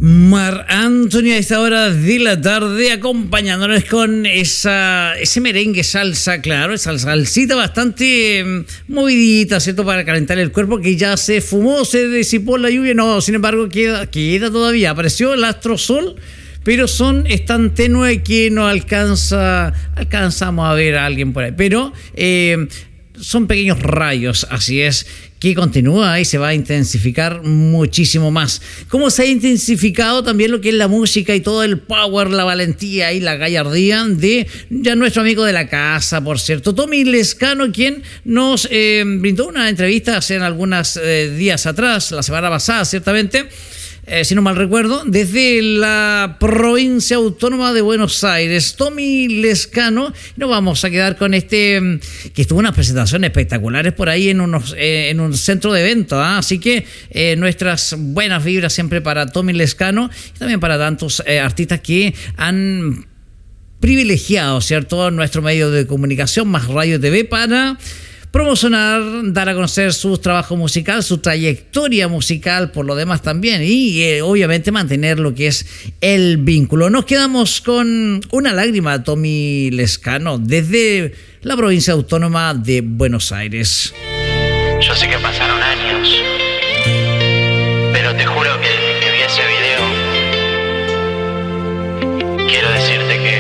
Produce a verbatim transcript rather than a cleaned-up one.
Marc Anthony a esta hora de la tarde acompañándonos con esa, ese merengue salsa, claro, esa salsita bastante eh, movidita, ¿cierto? Para calentar el cuerpo, que ya se fumó, se disipó la lluvia, no, sin embargo queda, queda todavía, apareció el astrosol, pero son, es tan tenue que no alcanza, alcanzamos a ver a alguien por ahí, pero eh, son pequeños rayos, así es, que continúa y se va a intensificar muchísimo más. Como se ha intensificado también lo que es la música y todo el power, la valentía y la gallardía de ya nuestro amigo de la casa, por cierto, Tommy Lescano, quien nos eh, brindó una entrevista hace algunos eh, días atrás, la semana pasada, ciertamente, Eh, si no mal recuerdo, desde la provincia autónoma de Buenos Aires, Tommy Lescano. Nos vamos a quedar con este, que estuvo unas presentaciones espectaculares por ahí en, unos, eh, en un centro de eventos, ¿eh? Así que eh, nuestras buenas vibras siempre para Tommy Lescano y también para tantos eh, artistas que han privilegiado, ¿cierto?, nuestro medio de comunicación, más Radio T V, para promocionar, dar a conocer su trabajo musical, su trayectoria musical, por lo demás también, y eh, obviamente mantener lo que es el vínculo. Nos quedamos con una lágrima, Tommy Lescano, desde la provincia autónoma de Buenos Aires. Yo sé que pasaron años